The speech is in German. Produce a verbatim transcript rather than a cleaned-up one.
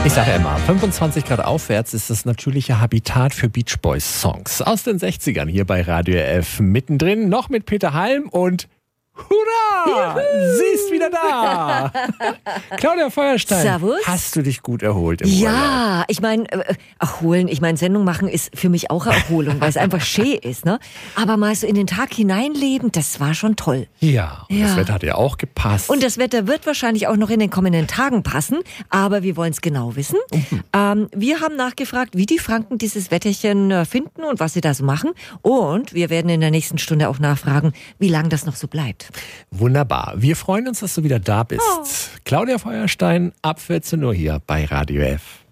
Ich sage ja immer, fünfundzwanzig Grad aufwärts ist das natürliche Habitat für Beach Boys Songs aus den sechzigern hier bei Radio F. Mittendrin noch mit Peter Halm und hurra! Juhu. Sie ist wieder da! Claudia Feuerstein, Servus. Hast du dich gut erholt im Ja, Urlaub? ich meine, äh, erholen, ich meine, Sendung machen ist für mich auch eine Erholung, weil es einfach schön ist, ne? Aber mal so in den Tag hineinleben, das war schon toll. Ja, und Ja. das Wetter hat ja auch gepasst. Und das Wetter wird wahrscheinlich auch noch in den kommenden Tagen passen, aber wir wollen es genau wissen. Mhm. Ähm, wir haben nachgefragt, wie die Franken dieses Wetterchen äh, finden und was sie da so machen. Und wir werden in der nächsten Stunde auch nachfragen, wie lange das noch so bleibt. Wunderbar. Wir freuen uns, dass du wieder da bist. Oh. Claudia Feuerstein, ab vierzehn Uhr hier bei Radio F.